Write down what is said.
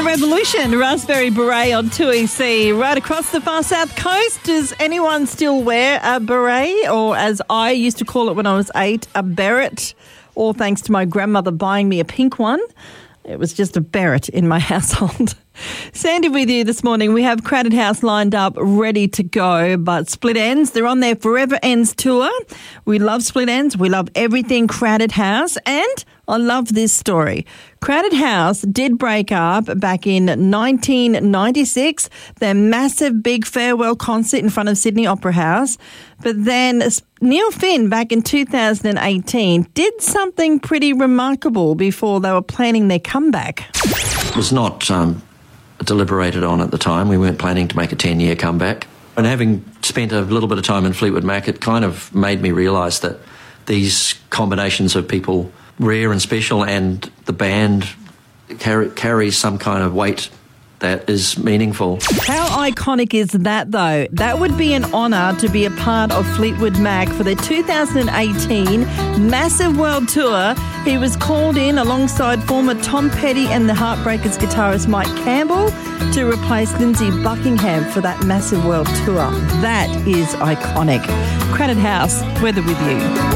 the Revolution, Raspberry Beret on 2EC, right across the far south coast. Does anyone still wear a beret, or as I used to call it when I was 8, a beret? All thanks to my grandmother buying me a pink one. It was just a beret in my household. Sandy with you this morning. We have Crowded House lined up, ready to go, but Split Enz, they're on their Forever Ends tour. We love Split Enz. We love everything Crowded House, and I love this story. Crowded House did break up back in 1996, their massive big farewell concert in front of Sydney Opera House. But then Neil Finn, back in 2018, did something pretty remarkable before they were planning their comeback. It was not deliberated on at the time. We weren't planning to make a 10-year comeback. And having spent a little bit of time in Fleetwood Mac, it kind of made me realise that these combinations of people, rare and special, and the band carries some kind of weight that is meaningful. How iconic is that, though? That would be an honour to be a part of Fleetwood Mac for their 2018 massive world tour. He was called in alongside former Tom Petty and the Heartbreakers guitarist Mike Campbell to replace Lindsey Buckingham for that massive world tour. That is iconic. Crowded House, weather with you.